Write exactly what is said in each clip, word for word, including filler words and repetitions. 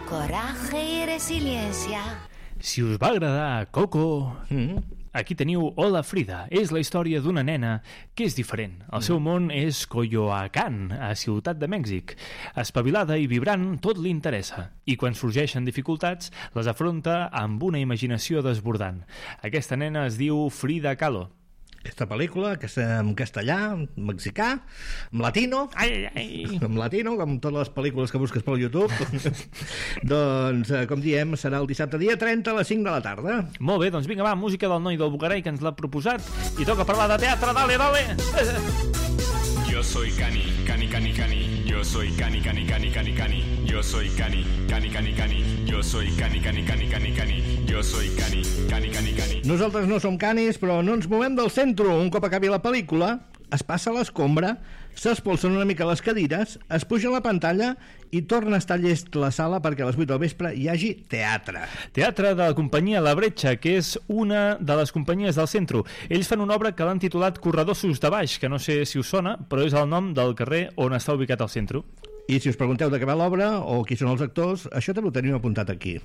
coraje y resiliencia. Si us va agradar Coco, aquí teniu Hola Frida. És la història d'una nena que és diferent. El seu món és Coyoacán, a Ciutat de Mèxic. Espavilada i vibrant, tot li interessa. I quan sorgeixen dificultats, les afronta amb una imaginació desbordant. Aquesta nena es diu Frida Kahlo. Aquesta pel·lícula, que és en castellà, en mexicà, en latino, ai, ai. en latino, com totes les pel·lícules que busques pel YouTube. Doncs, com diem, serà el dissabte dia trenta a les cinc de la tarda. Molt bé, doncs vinga, va, música del noi del Bucarai que ens l'ha proposat i toca parlar de teatre, dale, dale! Yo soy Cani, Cani, Cani, Cani. Yo soy Cani, Cani, Cani, Cani, Cani. Yo soy Cani, Cani, Cani, Cani. Yo soy Cani, Cani, Cani, Cani, Cani. Yo soy Cani, Cani, Cani, Cani. Nosaltres no som canis, però no ens movem del centre. Un cop acabi la pel·lícula, es passa a l'escombra, s'espolsen una mica les cadires, es puja a la pantalla i torna a estar llest la sala perquè a les vuit del vespre hi hagi teatre. Teatre de la companyia La Bretxa, que és una de les companyies del centre. Ells fan una obra que l'han titulat Corredossos de Baix, que no sé si us sona, però és el nom del carrer on està ubicat el centre. I si us pregunteu de què va l'obra o qui són els actors, això també ho tenim apuntat aquí.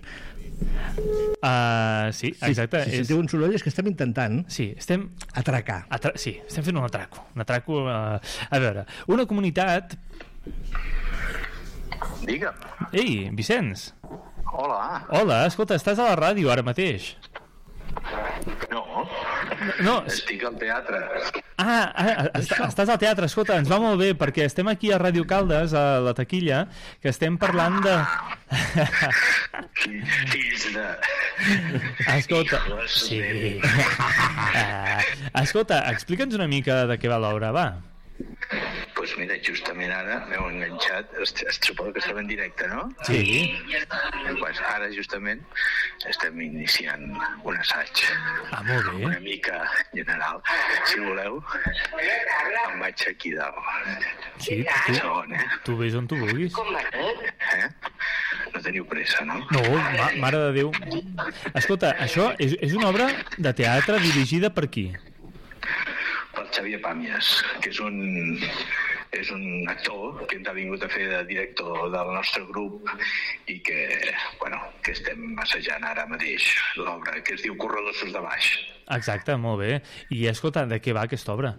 Uh, sí, exacte. Si, si és... sentiu un soroll és que estem intentant sí, estem... atracar. Atra... Sí, estem fent un atraco. Un atraco uh... A veure, una comunitat... Digue'm. Ei, Vicenç. Hola. Hola, escolta, estàs a la ràdio ara mateix. No, no. Estic al teatre. Ah, ah est estàs al teatre, escolta, ens va molt bé, perquè estem aquí a Ràdio Caldes, a la taquilla, que estem parlant de... Fills de... Escolta, sí. uh, escolta, explica'ns una mica de què va l'obra, va. Doncs pues mira, justament ara m'heu enganxat, es, es suposo que estem en directe, no? Sí. Pues ara justament estem iniciant un assaig. Ah, molt bé. Una mica general. Si voleu, em vaig aquí dalt. Sí, tu, segon, eh? tu vés on tu vulguis. Eh? No teniu pressa, no? No, ma mare de Déu. Escolta, això és, és una obra de teatre dirigida per qui? Pel Xavier Pàmies, que és un, és un actor que ens ha vingut a fer de director del nostre grup i que, bueno, que estem assajant ara mateix l'obra, que es diu Corredossos de Baix. Exacte, molt bé. I escolta, de què va aquesta obra?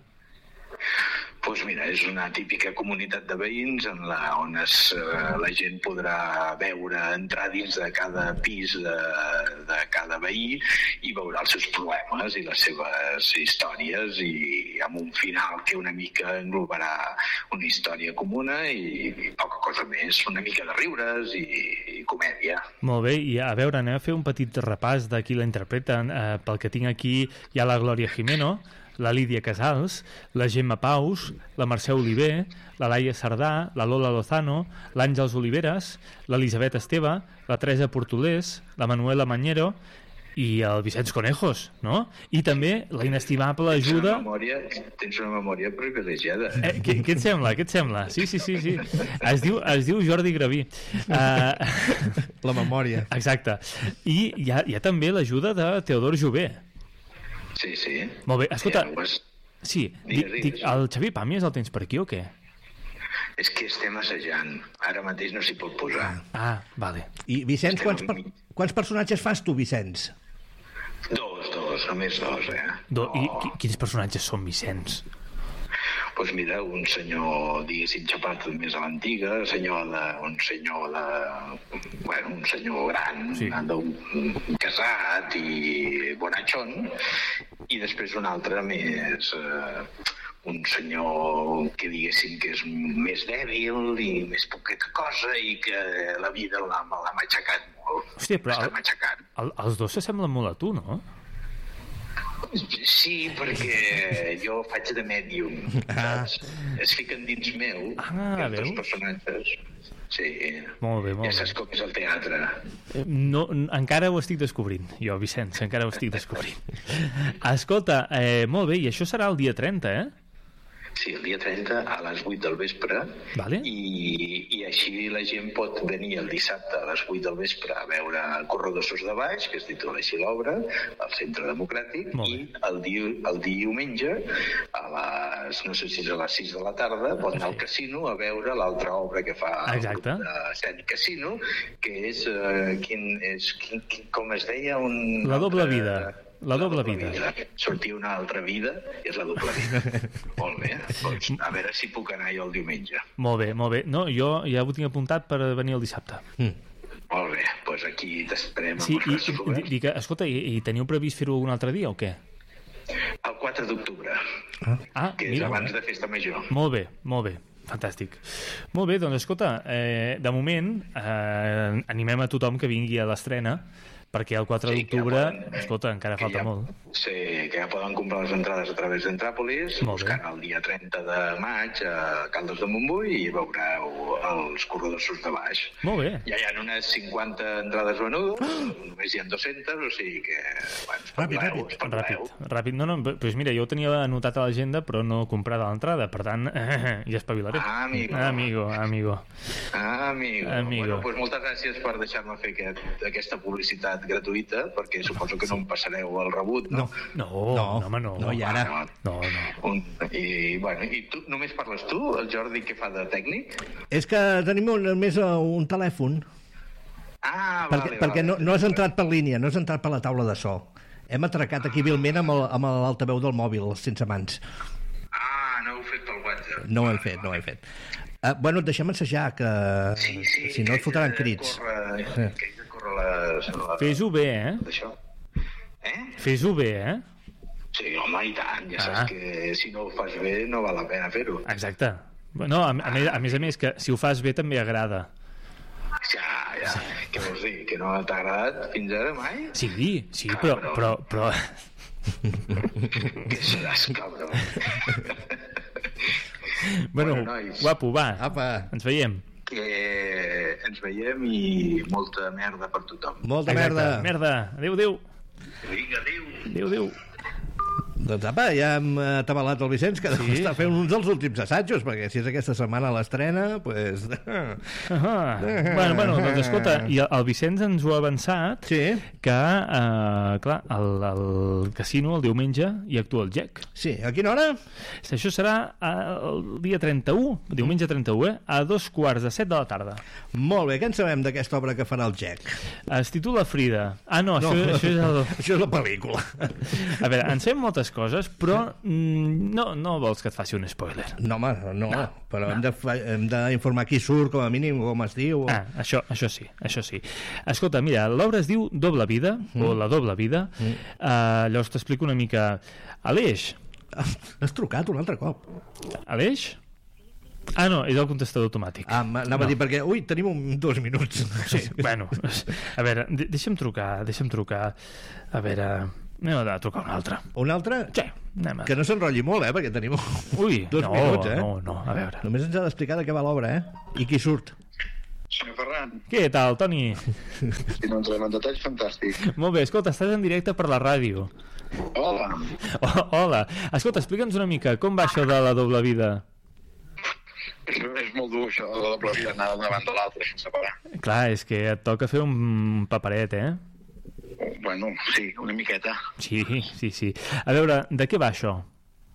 Doncs pues mira, és una típica comunitat de veïns en la, on es, eh, la gent podrà veure, entrar dins de cada pis de, de cada veí i veurà els seus problemes i les seves històries i amb un final que una mica englobarà una història comuna i, i poca cosa més, una mica de riures i, i comèdia. Molt bé, i a veure, anem a fer un petit repàs de qui la interpreten. Eh, pel que tinc aquí hi ha la Glòria Jimeno, la Lídia Casals, la Gemma Paus, la Mercè Oliver, la Laia Cerdà, la Lola Lozano, l'Àngels Oliveres, l'Elisabet Esteve, la Teresa Portolés, la Manuela Mañero i el Vicenç Conejos, no? I també la inestimable ajuda... Tens una memòria, tens una memòria privilegiada. Eh, què, què et sembla? Què et sembla? Sí, sí, sí, sí. Es diu, es diu Jordi Graví. Uh... La memòria. Exacte. I hi ha, hi ha també l'ajuda de Teodor Jové. Sí, sí. Molt bé, escolta, ja, pues... sí, dic, dic, el Xavier Pàmies el tens per aquí o què? És que estem assajant, ara mateix no s'hi pot posar. Ah, vale. I Vicenç, quants, per... quants personatges fas tu, Vicenç? Dos, dos, només dos, eh? Do, I qui, quins personatges són, Vicenç? Doncs pues mira, un senyor, diguéssim, xapat més a l'antiga, senyor de, un senyor de... Bueno, un senyor gran, sí. d'un casat i bonachón, i després un altre més... Eh, un senyor que diguéssim que és més dèbil i més poqueta cosa i que la vida l'ha matxacat molt. Hòstia, però el, el, els dos s'assemblen molt a tu, no? Sí, perquè jo faig de mèdium, ah. Es fiquen dins meu, ah, els personatges. Sí, molt bé, molt ja saps com és el teatre. No, encara ho estic descobrint, jo, Vicenç, encara ho estic descobrint. Escolta, eh, molt bé, i això serà el dia trenta, eh? Sí, el dia trenta a les vuit del vespre, vale. i, i així la gent pot venir el dissabte a les vuit del vespre a veure el Corredor Sos de Baix, que es titula així l'obra, al Centre Democràtic, i el, di el diumenge, a les, no sé si és a les sis de la tarda, pot anar al casino a veure l'altra obra que fa Exacte. el grup de Seny Casino, que és, uh, quin, és quin, quin, com es deia, un... La doble altre, vida. La doble, la doble vida. vida. Sortir una altra vida és la doble vida. Molt bé. Doncs, a veure si puc anar jo el diumenge. Molt bé, molt bé. No, jo ja ho tinc apuntat per venir el dissabte. Mm. Molt bé, doncs aquí t'esperem. Sí, i, i, i, escolta, i, i teniu previst fer-ho un altre dia o què? El quatre d'octubre, ah, que és mira, abans de Festa Major. Molt bé, molt bé. Fantàstic. Molt bé, doncs escolta, eh, de moment eh, animem a tothom que vingui a l'estrena, perquè el quatre sí, d'octubre, ja poden, escolta, encara falta ja, molt. Sí, que ja poden comprar les entrades a través d'Entràpolis, buscant el dia trenta de maig a Caldes de Montbui i veureu els Corredors Sos de Baix. Molt bé. Ja hi ha unes cinquanta entrades venudes, oh! només hi ha dues-centes, o sigui que... Bueno, ràpid, ràpid. Ràpid, ràpid. No, no, doncs mira, jo ho tenia anotat a l'agenda, però no comprada l'entrada, per tant, eh, ja espavilaré. Ah, amigo. Amigo, amigo. Ah, amigo. amigo. Bueno, doncs moltes gràcies per deixar-me fer aquest, aquesta publicitat gratuïta, perquè suposo que no em passareu el rebut, no? No, no, no, home, no. No, i ara? No, no. Un, i, bueno, i tu, només parles tu, el Jordi, que fa de tècnic? És que tenim un, més un telèfon. Ah, perquè, vale, perquè vale. no, no has entrat per línia, no has entrat per la taula de so. Hem atracat aquí vilment amb l'altaveu del mòbil, sense mans. Ah, no heu fet pel WhatsApp. No ho hem fet, no ho hem fet. Uh, bueno, et deixem assajar, que sí, sí, si no et fotran crits. Corre, sí. Que haig de córrer les... les... Fes-ho bé, eh? D'això. Eh? Fes-ho bé, eh? Sí, home, i tant. Ja saps ah. que si no ho fas bé no val la pena fer-ho. Exacte. No, a, a, més, a més a més, que si ho fas bé també agrada. Ja, ja. Què vols dir? Que no t'ha agradat fins ara mai? Sí, sí, però... però, però... Que seràs, cabró. Bueno, bueno nois, guapo, va. Apa. Ens veiem. Que ens veiem i molta merda per tothom. Molta Exacte. merda. Merda. Adéu, adéu. Vinga, adéu. Adéu, adéu. Doncs apa, ja hem atabalat el Vicenç, que sí. està fent uns dels últims assajos, perquè si és aquesta setmana l'estrena, doncs... Pues... Uh -huh. bueno, bueno, doncs escolta, i el Vicenç ens ho ha avançat, sí. que, uh, clar, al, al casino el diumenge hi actua el Jack. Sí, a quina hora? Això serà el dia trenta-u, diumenge trenta-u, eh? A dos quarts de set de la tarda. Molt bé, què en sabem d'aquesta obra que farà el Jack? Es titula Frida. Ah, no, això, no. això és el... això és la pel·lícula. A veure, en sabem moltes coses, però mm, no, no vols que et faci un spoiler. No, home, no, no però no. hem de, hem d'informar qui surt, com a mínim, com es diu... O... Ah, això, això sí, això sí. Escolta, mira, l'obra es diu Doble Vida, mm. o La Doble Vida. Mm. Uh, llavors t'explico una mica... Aleix. Has trucat un altre cop. Aleix? Ah, no, és el contestador automàtic. Ah, anava no. a dir, perquè, ui, tenim un, dos minuts. Sí, bueno, a veure, de deixa'm trucar, deixa'm trucar. A veure... Anem a trucar un altre. Un altre? Sí, anem a... Que no s'enrotlli molt, eh, perquè tenim Ui, dos no, minuts, eh? no, no, a veure. Només ens ha d'explicar de què va l'obra, eh? I qui surt. Senyor Ferran. Què tal, Toni? Sí, doncs en detall fantàstic. Molt bé, escolta, estàs en directe per la ràdio. Hola. Oh, hola. Escolta, explica'ns una mica, com va això de La Doble Vida? És, és molt dur, això, de la doble vida, anar d'una banda a l'altra sense parar. Clar, és que et toca fer un paperet, eh? Bueno, sí, una miqueta. Sí, sí, sí. A veure, de què va això?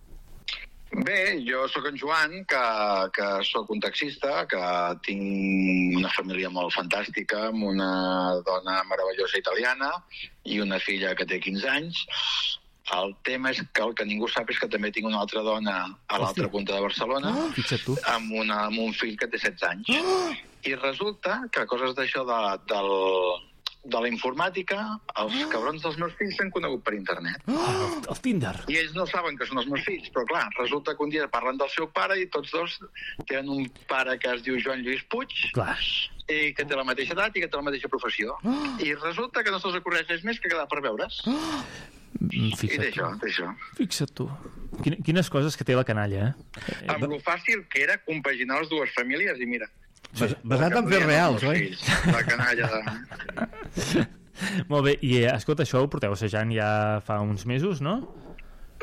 Bé, jo sóc en Joan, que, que sóc un taxista, que tinc una família molt fantàstica, amb una dona meravellosa italiana i una filla que té quinze anys. El tema és que el que ningú sap és que també tinc una altra dona a l'altra punta de Barcelona, oh, fixa't tu, amb, una, amb un fill que té setze anys. Oh! I resulta que coses d'això de, del... de la informàtica, els cabrons dels meus fills s'han conegut per internet. Oh, el Tinder. I ells no saben que són els meus fills, però clar, resulta que un dia parlen del seu pare i tots dos tenen un pare que es diu Joan Lluís Puig, clar, i que té la mateixa edat i que té la mateixa professió. Oh. I resulta que no se'ls acudeix res més que quedar per veure's. Oh. Fixa't I d'això, d'això. Fixa't tu. Quines, quines coses que té la canalla, eh? Amb lo fàcil que era compaginar les dues famílies, i mira... Sí. Basat en fets reals, oi? La canalla de... Molt bé, i escolta, això ho porteu assajant ja fa uns mesos, no?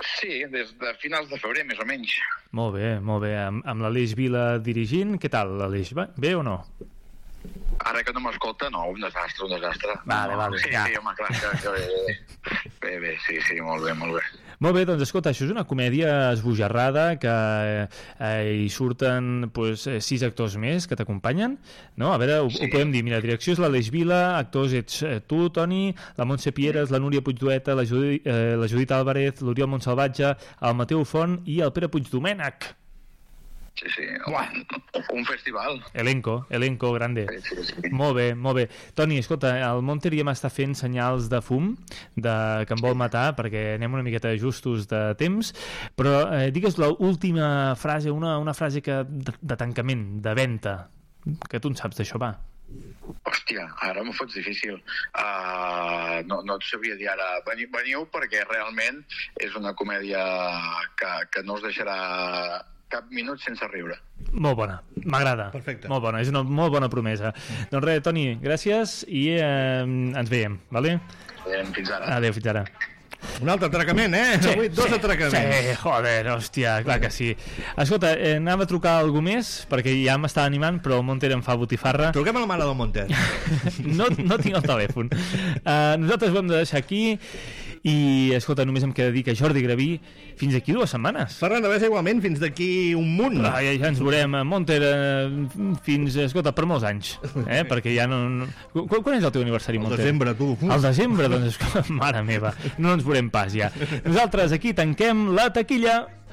Sí, des de finals de febrer, més o menys. Molt bé, molt bé. Amb, amb l'Aleix Vila dirigint, què tal, l'Aleix? Bé o no? Ara que no m'escolta, no, un desastre, un desastre. Vale, no, vale, sí, ja. Sí, home, clar, que, que bé, bé. Bé, bé, sí, sí, molt bé, molt bé. Molt bé, doncs escolta, això és una comèdia esbojarrada que eh, hi surten pues, sis actors més que t'acompanyen, no? A veure, ho, sí. ho podem dir. Mira, direcció és l'Aleix Vila, actors ets eh, tu, Toni, la Montse Pieres, la Núria Puigdueta, la, Judi, eh, la Judit Álvarez, l'Oriol Montsalvatge, el Mateu Font i el Pere Puigdomènech. Sí, sí, un, un festival. Elenco, elenco grande. Sí, sí, sí. Molt bé, molt bé. Toni, escolta, el Monter ja m'està fent senyals de fum, de que em vol matar, perquè anem una miqueta justos de temps, però eh, digues l'última frase, una, una frase que, de, de tancament, de venda, que tu en saps d'això, va. Hòstia, ara m'ho fots difícil. Uh, no, no et sabria dir ara. Veniu, veniu perquè realment és una comèdia que, que no us deixarà cap minut sense riure. Molt bona, m'agrada. Perfecte. Molt bona, és una molt bona promesa. Doncs res, Toni, gràcies i eh, ens veiem, vale? Fins ara. Adéu, fins ara. Un altre atracament, eh? Sí, Avui dos sí, atracaments. Sí, joder, hòstia, clar que sí. Escolta, eh, anava a trucar a algú més, perquè ja m'està animant, però el Monter em fa botifarra. Truquem a la mare del Monter. no, no tinc el telèfon. Uh, nosaltres ho hem de deixar aquí i, escolta, només em queda dir que Jordi Graví, fins d'aquí dues setmanes. Ferran de Besa, igualment, fins d'aquí un munt. Ah, ja, ja ens veurem, Monter, uh, fins, escolta, per molts anys, eh? perquè ja no... no... Quan, quan és el teu aniversari, El Monter? desembre, tu. Al desembre, doncs, escolta, mare meva, no ens veurem pas ja. Nosaltres aquí tanquem la taquilla.